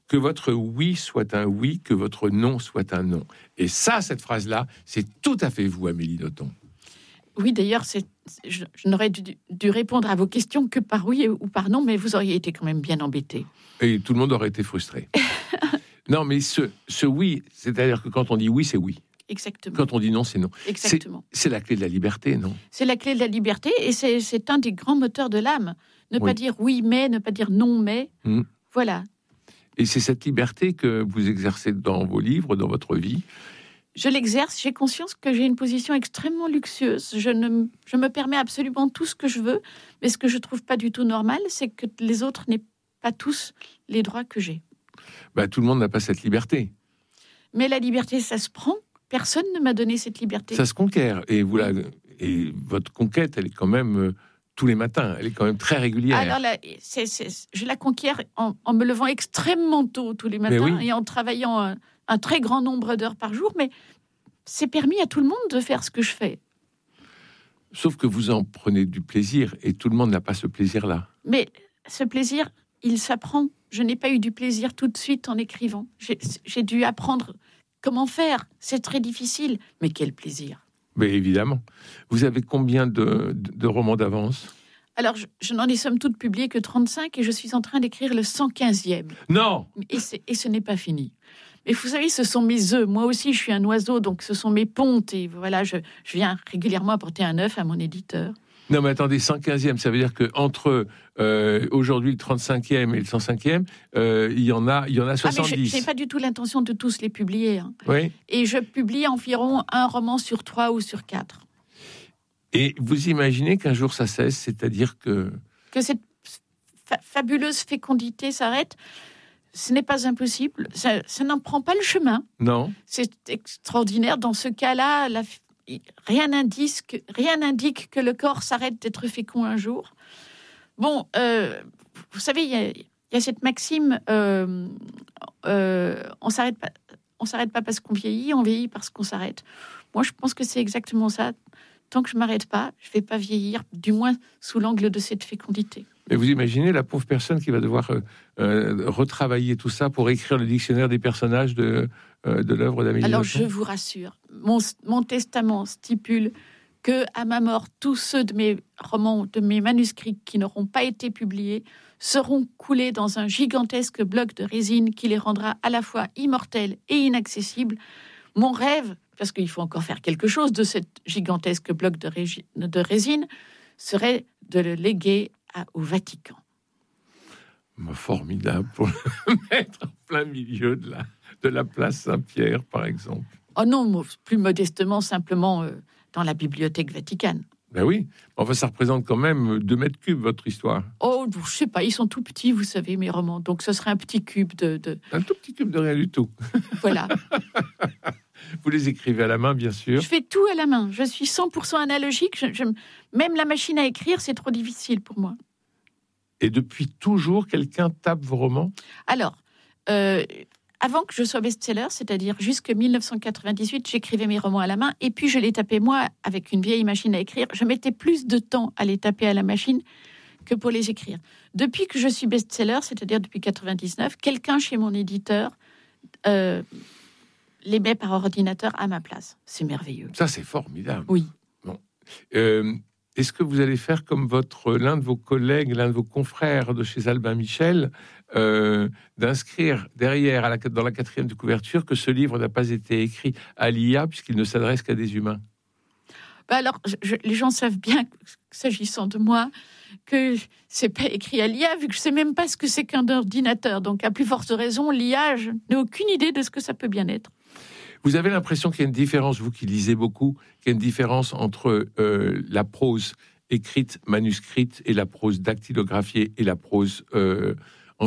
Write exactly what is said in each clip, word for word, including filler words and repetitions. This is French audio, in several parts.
que votre oui soit un oui, que votre non soit un non. Et ça, cette phrase-là, c'est tout à fait vous, Amélie Nothomb. Oui, d'ailleurs, c'est, je, je n'aurais dû, dû répondre à vos questions que par oui ou par non, mais vous auriez été quand même bien embêté. Et tout le monde aurait été frustré. Non, mais ce, ce oui, c'est-à-dire que quand on dit oui, c'est oui. Exactement. Quand on dit non, c'est non. Exactement. C'est, c'est la clé de la liberté, non ? C'est la clé de la liberté et c'est, c'est un des grands moteurs de l'âme. Ne Oui. pas dire oui, mais, ne pas dire non, mais. Mmh. Voilà. Et c'est cette liberté que vous exercez dans vos livres, dans votre vie. Je l'exerce, j'ai conscience que j'ai une position extrêmement luxueuse. Je, ne, je me permets absolument tout ce que je veux, mais ce que je trouve pas du tout normal, c'est que les autres n'aient pas tous les droits que j'ai. Bah, tout le monde n'a pas cette liberté. Mais la liberté, ça se prend. Personne ne m'a donné cette liberté. Ça se conquiert. Et, vous la, et votre conquête, elle est quand même euh, tous les matins. Elle est quand même très régulière. Alors là, c'est, c'est, je la conquiers en, en me levant extrêmement tôt tous les matins oui. et en travaillant un, un très grand nombre d'heures par jour. Mais c'est permis à tout le monde de faire ce que je fais. Sauf que vous en prenez du plaisir et tout le monde n'a pas ce plaisir-là. Mais ce plaisir, il s'apprend. Je n'ai pas eu du plaisir tout de suite en écrivant. J'ai, j'ai dû apprendre comment faire. C'est très difficile. Mais quel plaisir. Mais évidemment. Vous avez combien de, de, de romans d'avance ? Alors, je, je n'en ai somme toute publié que trente-cinq et je suis en train d'écrire le cent quinzième. Non ! Et, c'est, et ce n'est pas fini. Mais vous savez, ce sont mes œufs. Moi aussi, je suis un oiseau, donc ce sont mes pontes. Et voilà, je, je viens régulièrement apporter un œuf à mon éditeur. Non, mais attendez, cent quinzième, ça veut dire qu'entre euh, aujourd'hui le trente-cinquième et le cent cinquième, euh, il y en a, il y en a soixante-dix. Ah, mais je n'ai pas du tout l'intention de tous les publier. Hein. Oui. Et je publie environ un roman sur trois ou sur quatre. Et vous imaginez qu'un jour ça cesse, c'est-à-dire que... Que cette fa- fabuleuse fécondité s'arrête, ce n'est pas impossible. Ça, ça n'en prend pas le chemin. Non. C'est extraordinaire. Dans ce cas-là, la, rien n'indique que, rien n'indique que le corps s'arrête d'être fécond un jour. Bon, euh, vous savez, il y a, il y a cette maxime, euh, euh, on s'arrête pas, on s'arrête pas parce qu'on vieillit, on vieillit parce qu'on s'arrête. Moi, je pense que c'est exactement ça. Tant que je m'arrête pas, je vais pas vieillir, du moins sous l'angle de cette fécondité. Mais vous imaginez la pauvre personne qui va devoir euh, euh, retravailler tout ça pour écrire le dictionnaire des personnages de, euh, de l'œuvre d'Amélie Alors, Nothomb. je vous rassure, mon, mon testament stipule que, à ma mort, tous ceux de mes romans, de mes manuscrits qui n'auront pas été publiés seront coulés dans un gigantesque bloc de résine qui les rendra à la fois immortels et inaccessibles. Mon rêve, parce qu'il faut encore faire quelque chose de ce gigantesque bloc de, régi- de résine, serait de le léguer à, au Vatican. Formidable pour le mettre en plein milieu de la, de la place Saint-Pierre, par exemple. Oh non, plus modestement, simplement euh, dans la bibliothèque vaticane. Ben oui, enfin ça représente quand même deux mètres cubes, votre histoire. Oh, je sais pas, ils sont tout petits, vous savez, mes romans. Donc ce serait un petit cube de... de... Un tout petit cube de rien du tout. Voilà. Vous les écrivez à la main, bien sûr. Je fais tout à la main. Je suis cent pour cent analogique. Je, je, même la machine à écrire, c'est trop difficile pour moi. Et depuis toujours, quelqu'un tape vos romans ? Alors, euh, avant que je sois best-seller, c'est-à-dire jusqu'en dix-neuf cent quatre-vingt-dix-huit, j'écrivais mes romans à la main et puis je les tapais moi avec une vieille machine à écrire. Je mettais plus de temps à les taper à la machine que pour les écrire. Depuis que je suis best-seller, c'est-à-dire depuis quatre-vingt-dix-neuf, quelqu'un chez mon éditeur euh, les met par ordinateur à ma place. C'est merveilleux. Ça, c'est formidable. Oui. Bon. Euh, est-ce que vous allez faire comme votre, l'un de vos collègues, l'un de vos confrères de chez Albin Michel, euh, d'inscrire derrière, à la, dans la quatrième de couverture, que ce livre n'a pas été écrit à l'I A puisqu'il ne s'adresse qu'à des humains ? Bah alors, je, les gens savent bien, s'agissant de moi, que c'est pas écrit à l'I A, vu que je sais même pas ce que c'est qu'un ordinateur. Donc, à plus forte raison, l'I A, je n'ai aucune idée de ce que ça peut bien être. Vous avez l'impression qu'il y a une différence, vous qui lisez beaucoup, qu'il y a une différence entre euh, la prose écrite, manuscrite, et la prose dactylographiée et la prose euh, engendrée ?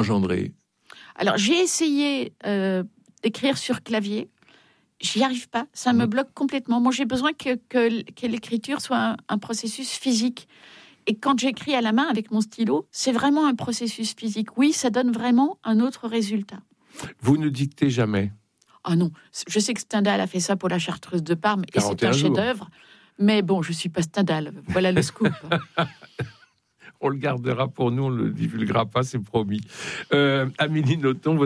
Alors, j'ai essayé euh, d'écrire sur clavier. J'y arrive pas. Ça me bloque complètement. Moi, j'ai besoin que, que, que l'écriture soit un, un processus physique. Et quand j'écris à la main avec mon stylo, c'est vraiment un processus physique. Oui, ça donne vraiment un autre résultat. Vous ne dictez jamais ? Ah non, je sais que Stendhal a fait ça pour la Chartreuse de Parme et c'est un chef-d'œuvre. Mais bon, je suis pas Stendhal. Voilà le scoop. On le gardera pour nous, on le divulguera pas, c'est promis. Euh, Amélie Nothomb,